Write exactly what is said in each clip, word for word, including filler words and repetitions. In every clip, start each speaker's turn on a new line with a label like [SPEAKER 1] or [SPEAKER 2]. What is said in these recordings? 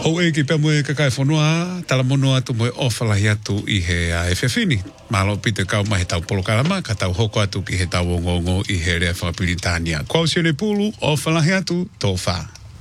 [SPEAKER 1] Ho e ki pe moe kakai whanua, tala mono atu moe ofalahi atu i he a e whiwhini. Malo pite kau mai he tau polokarama, ka tau hoko atu ki he tau ngongo i he rea whapiritania. Kwau sione pulu, ofalahi atu, tō wha.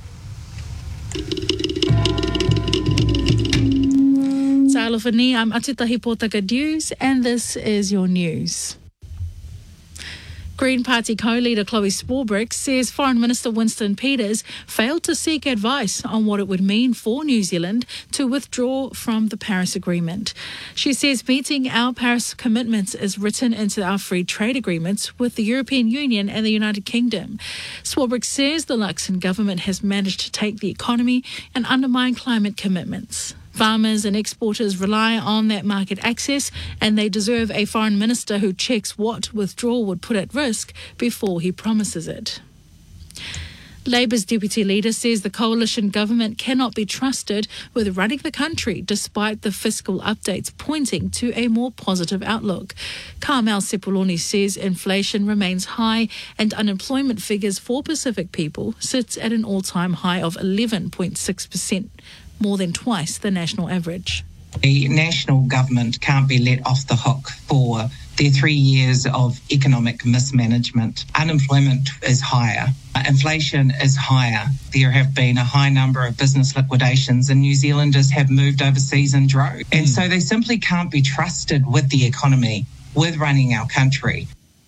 [SPEAKER 2] Ta'alofani, I'm Atitahi Pōtaka Dews, and this is your news. Green Party co-leader Chloe Swarbrick says Foreign Minister Winston Peters failed to seek advice on what it would mean for New Zealand to withdraw from the Paris Agreement. She says meeting our Paris commitments is written into our free trade agreements with the European Union and the United Kingdom. Swarbrick says the Luxon government has managed to take the economy and undermine climate commitments. Farmers and exporters rely on that market access, and they deserve a foreign minister who checks what withdrawal would put at risk before he promises it. Labour's deputy leader says the coalition government cannot be trusted with running the country despite the fiscal updates pointing to a more positive outlook. Carmel Sepuloni says inflation remains high and unemployment figures for Pacific people sits at an all-time high of eleven point six percent. More than twice the national average.
[SPEAKER 3] The national government can't be let off the hook for their three years of economic mismanagement. Unemployment is higher. Inflation is higher. There have been a high number of business liquidations, and New Zealanders have moved overseas in droves. And so they simply can't be trusted with the economy, with running our country.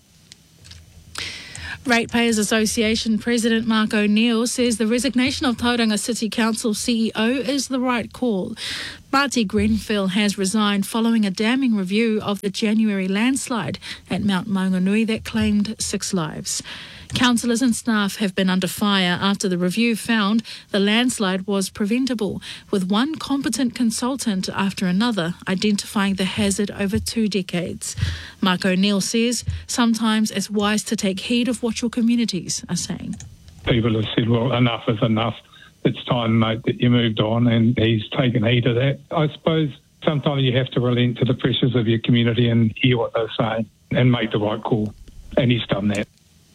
[SPEAKER 2] Ratepayers Association President Mark O'Neill says the resignation of Tauranga City Council C E O is the right call. Marty Grenfell has resigned following a damning review of the January landslide at Mount Maunganui that claimed six lives. Councillors and staff have been under fire after the review found the landslide was preventable, with one competent consultant after another identifying the hazard over two decades. Mark O'Neill says sometimes it's wise to take heed of what your communities are saying.
[SPEAKER 4] People have said, well, enough is enough. It's time, mate, that you moved on, and he's taken heed of that. I suppose sometimes you have to relent to the pressures of your community and hear what they're saying and make the right call, and he's done that.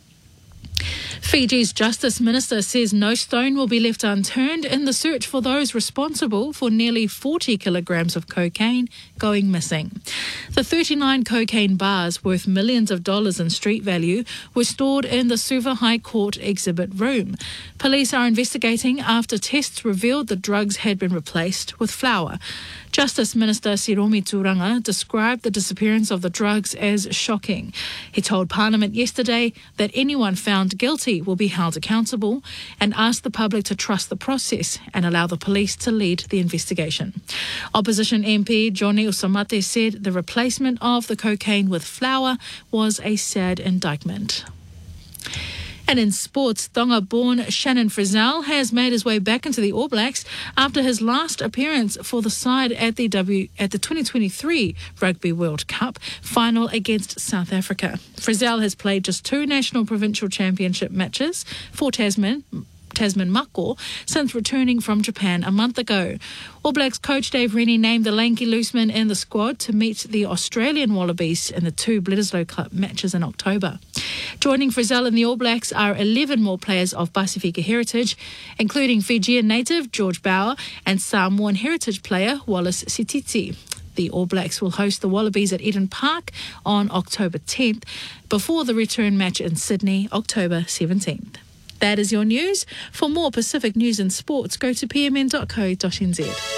[SPEAKER 2] Fiji's Justice Minister says no stone will be left unturned in the search for those responsible for nearly forty kilograms of cocaine going missing. The thirty-nine cocaine bars worth millions of dollars in street value were stored in the Suva High Court exhibit room. Police are investigating after tests revealed the drugs had been replaced with flour. Justice Minister Siromi Turanga described the disappearance of the drugs as shocking. He told Parliament yesterday that anyone found guilty will be held accountable and asked the public to trust the process and allow the police to lead the investigation. Opposition M P Johnny Usamate said the replacement of the cocaine with flour was a sad indictment. And in sports, Tonga-born Shannon Frizzell has made his way back into the All Blacks after his last appearance for the side at the W at the twenty twenty-three Rugby World Cup final against South Africa. Frizzell has played just two national provincial championship matches for Tasman. Tasman Mako since returning from Japan a month ago. All Blacks coach Dave Rennie named the lanky looseman in the squad to meet the Australian Wallabies in the two Bledisloe Club matches in October. Joining Frizzell in the All Blacks are eleven more players of Pasifika heritage, including Fijian native George Bauer and Samoan heritage player Wallace Sititi. The All Blacks will host the Wallabies at Eden Park on October tenth before the return match in Sydney, October seventeenth. That is your news. For more Pacific news and sports, go to p m n dot co dot n z.